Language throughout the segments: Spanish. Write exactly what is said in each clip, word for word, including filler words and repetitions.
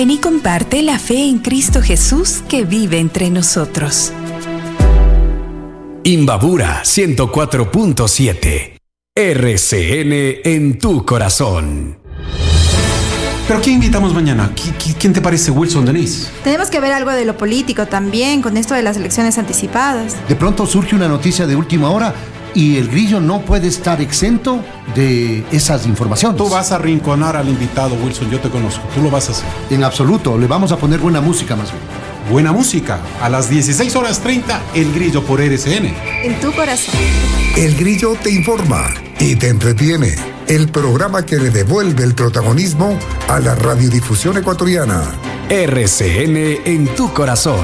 Ven y comparte la fe en Cristo Jesús que vive entre nosotros. Imbabura ciento cuatro punto siete. R C N en tu corazón. ¿Pero quién invitamos mañana? ¿Quién te parece, Wilson, Denise? Tenemos que ver algo de lo político también, con esto de las elecciones anticipadas. De pronto surge una noticia de última hora y el Grillo no puede estar exento de esas informaciones. Tú vas a arrinconar al invitado, Wilson, yo te conozco. Tú lo vas a hacer. En absoluto, le vamos a poner buena música más bien. Buena música. A las dieciséis horas treinta, El Grillo por R C N. En tu corazón. El Grillo te informa y te entretiene. El programa que le devuelve el protagonismo a la radiodifusión ecuatoriana. R C N en tu corazón.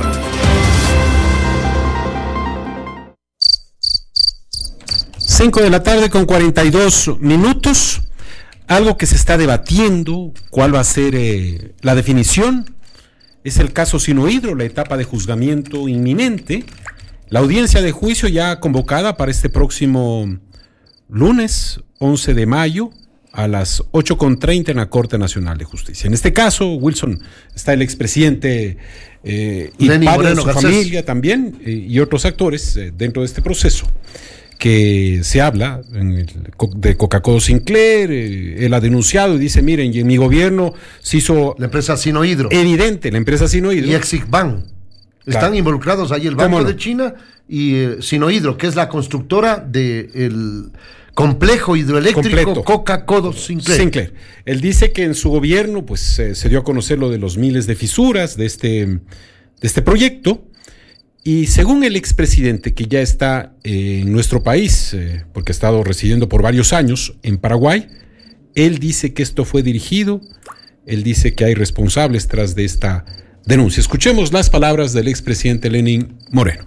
cinco de la tarde con cuarenta y dos minutos. Algo que se está debatiendo, cuál va a ser eh, la definición, es el caso Sinohydro, la etapa de juzgamiento inminente. La audiencia de juicio ya convocada para este próximo lunes, once de mayo, a las ocho con treinta en la Corte Nacional de Justicia. En este caso, Wilson, está el expresidente eh, y Lenín padre Moreno de su Garcés. familia también, eh, y otros actores eh, dentro de este proceso, que se habla en el, de Coca-Cola Sinclair. Eh, él ha denunciado y dice, miren, y en mi gobierno se hizo... La empresa Sinohydro. Evidente, la empresa Sinohydro. Y Eximbank. Están Claro. involucrados ahí el Banco ¿Cómo no? de China y eh, Sinohydro, que es la constructora del complejo hidroeléctrico Completo. Coca-Cola Sinclair. Sinclair. Él dice que en su gobierno pues eh, se dio a conocer lo de los miles de fisuras de este, de este proyecto, y según el expresidente, que ya está eh, en nuestro país, eh, porque ha estado residiendo por varios años en Paraguay, él dice que esto fue dirigido, él dice que hay responsables tras de esta denuncia. Escuchemos las palabras del expresidente Lenín Moreno.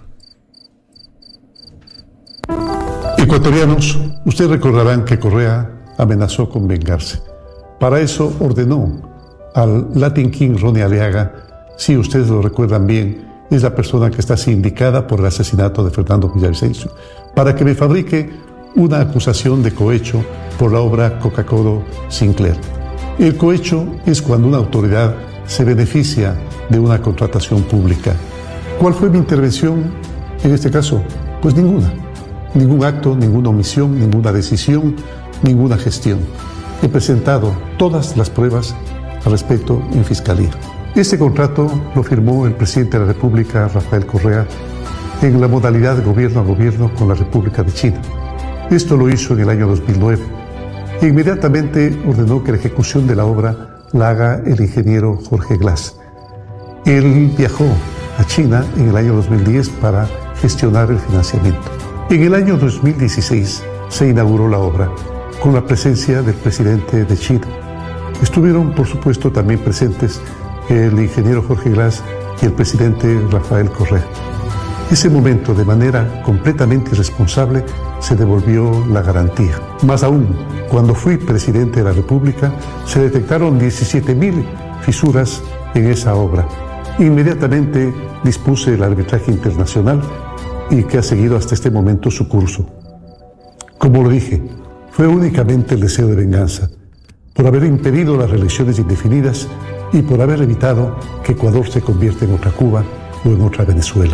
Ecuatorianos, ustedes recordarán que Correa amenazó con vengarse. Para eso ordenó al Latin King Ronnie Aliaga, si ustedes lo recuerdan bien, es la persona que está sindicada por el asesinato de Fernando Villavicencio, para que me fabrique una acusación de cohecho por la obra Coca-Cola Sinclair. El cohecho es cuando una autoridad se beneficia de una contratación pública. ¿Cuál fue mi intervención en este caso? Pues ninguna. Ningún acto, ninguna omisión, ninguna decisión, ninguna gestión. He presentado todas las pruebas al respecto en Fiscalía. Este contrato lo firmó el presidente de la República, Rafael Correa, en la modalidad de gobierno a gobierno con la República de China. Esto lo hizo en el año dos mil nueve. E inmediatamente ordenó que la ejecución de la obra la haga el ingeniero Jorge Glass. Él viajó a China en el año dos mil diez para gestionar el financiamiento. En el año dos mil dieciséis se inauguró la obra con la presencia del presidente de China. Estuvieron, por supuesto, también presentes el ingeniero Jorge Glass y el presidente Rafael Correa. Ese momento, de manera completamente irresponsable, se devolvió la garantía. Más aún, cuando fui presidente de la República, se detectaron diecisiete mil fisuras en esa obra. Inmediatamente dispuse el arbitraje internacional y que ha seguido hasta este momento su curso. Como lo dije, fue únicamente el deseo de venganza, por haber impedido las reelecciones indefinidas y por haber evitado que Ecuador se convierta en otra Cuba o en otra Venezuela.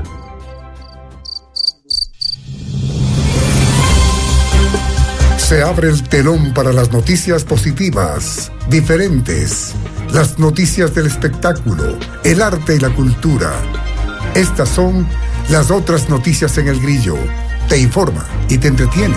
Se abre el telón para las noticias positivas, diferentes, las noticias del espectáculo, el arte y la cultura. Estas son las otras noticias en El Grillo. Te informa y te entretiene.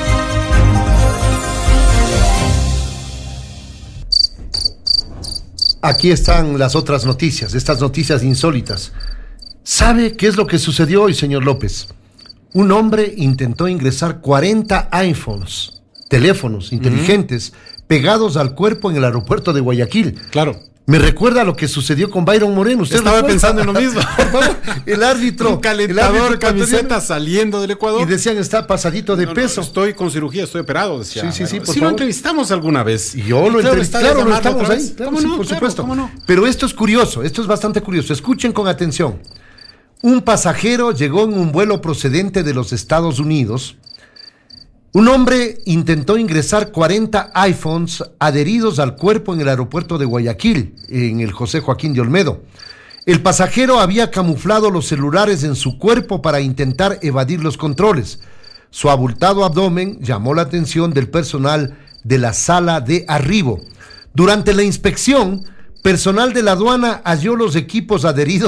Aquí están las otras noticias, estas noticias insólitas. ¿Sabe qué es lo que sucedió hoy, señor López? Un hombre intentó ingresar cuarenta iPhones, teléfonos inteligentes, uh-huh. pegados al cuerpo en el aeropuerto de Guayaquil. Claro. Me recuerda a lo que sucedió con Byron Moreno. ¿Usted Estaba recuerda? pensando en lo mismo. Por favor, el árbitro. Un calentador, el árbitro camiseta saliendo del Ecuador. Y decían, está pasadito de no, no, peso. Estoy con cirugía, estoy operado, decía. Sí, sí, sí, bueno, por si favor. lo entrevistamos alguna vez. Y yo lo entrevisté, claro, lo estamos ahí. Claro, ¿Cómo sí, no? por Claro, supuesto. ¿cómo no? Pero esto es curioso, esto es bastante curioso. Escuchen con atención. Un pasajero llegó en un vuelo procedente de los Estados Unidos Un hombre intentó ingresar cuarenta iPhones adheridos al cuerpo en el aeropuerto de Guayaquil, en el José Joaquín de Olmedo. El pasajero había camuflado los celulares en su cuerpo para intentar evadir los controles. Su abultado abdomen llamó la atención del personal de la sala de arribo. Durante la inspección, personal de la aduana halló los equipos adheridos